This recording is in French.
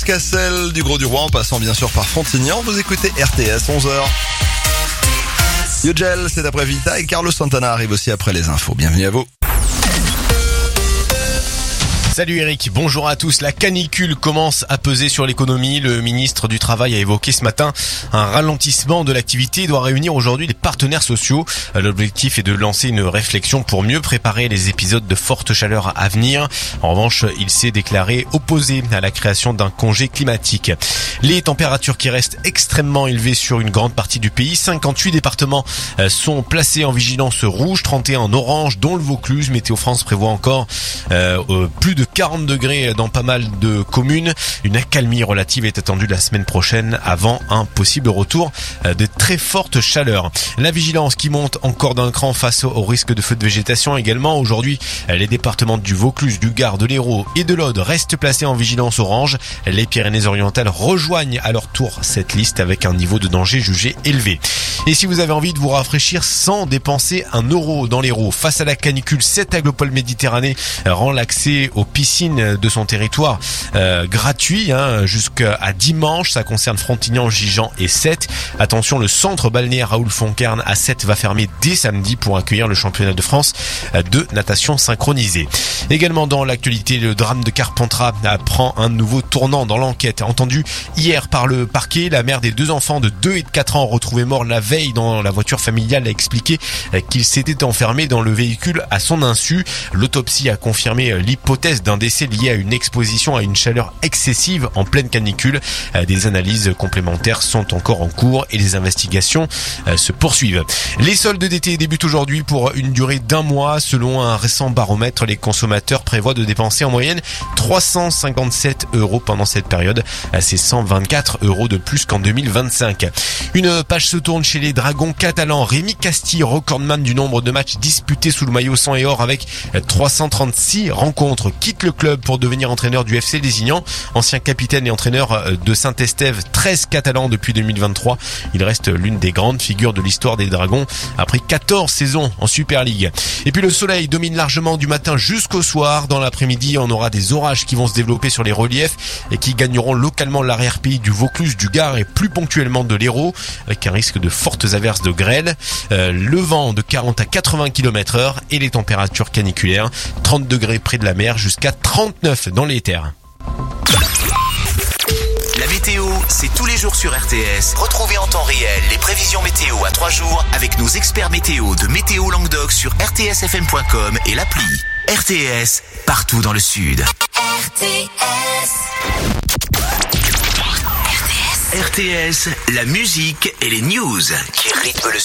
Cassel du Gros-du-Roi en passant bien sûr par Frontignan. Vous écoutez RTS 11h. Yogel, c'est après Vita et Carlos Santana arrive aussi après les infos. Bienvenue à vous. Salut Eric, bonjour à tous. La canicule commence à peser sur l'économie. Le ministre du Travail a évoqué ce matin un ralentissement de l'activité. Il doit réunir aujourd'hui les partenaires sociaux. L'objectif est de lancer une réflexion pour mieux préparer les épisodes de forte chaleur à venir. En revanche, il s'est déclaré opposé à la création d'un congé climatique. Les températures qui restent extrêmement élevées sur une grande partie du pays. 58 départements sont placés en vigilance rouge, 31 en orange, dont le Vaucluse. Météo France prévoit encore plus de 40 degrés dans pas mal de communes. Une accalmie relative est attendue la semaine prochaine avant un possible retour de très fortes chaleurs. La vigilance qui monte encore d'un cran face au risque de feu de végétation également. Aujourd'hui, les départements du Vaucluse, du Gard, de l'Hérault et de l'Aude restent placés en vigilance orange. Les Pyrénées-Orientales rejoignent à leur tour cette liste avec un niveau de danger jugé élevé. Et si vous avez envie de vous rafraîchir sans dépenser un euro dans l'Hérault face à la canicule, cette Aglopole Méditerranée rend l'accès aux piscines de son territoire gratuit jusqu'à dimanche. Ça concerne Frontignan, Gijan et Sète. Attention, le centre balnéaire Raoul Foncarne à Sète va fermer dès samedi pour accueillir le championnat de France de natation synchronisée. Également dans l'actualité, le drame de Carpentras prend un nouveau tournant dans l'enquête. Entendu hier par le parquet, la mère des deux enfants de 2 et de 4 ans retrouvés morts la veille dans la voiture familiale a expliqué qu'il s'était enfermé dans le véhicule à son insu. L'autopsie a confirmé l'hypothèse d'un décès lié à une exposition à une chaleur excessive en pleine canicule. Des analyses complémentaires sont encore en cours et les investigations se poursuivent. Les soldes d'été débutent aujourd'hui pour une durée d'1 mois. Selon un récent baromètre, les consommateurs prévoient de dépenser en moyenne 357 € pendant cette période. C'est 124 € de plus qu'en 2025. Une page se tourne chez les Dragons catalans. Rémi Castille, recordman du nombre de matchs disputés sous le maillot sang et or avec 336 rencontres, quitte le club pour devenir entraîneur du FC Lézignan. Ancien capitaine et entraîneur de Saint-Estève, 13 catalans depuis 2023. Il reste l'une des grandes figures de l'histoire des Dragons après 14 saisons en Super League. Et puis le soleil domine largement du matin jusqu'au soir. Dans l'après-midi, on aura des orages qui vont se développer sur les reliefs et qui gagneront localement l'arrière-pays du Vaucluse, du Gard et plus ponctuellement de l'Hérault, avec un risque de fortes averses de grêle. Le vent de 40 à 80 km/h et les températures caniculaires, 30 degrés près de la mer jusqu'à 39 dans les terres. La météo, c'est tous les jours sur RTS. Retrouvez en temps réel les prévisions météo à 3 jours avec nos experts météo de Météo Languedoc sur rtsfm.com et l'appli. RTS, partout dans le Sud. RTS, la musique et les news qui rythment le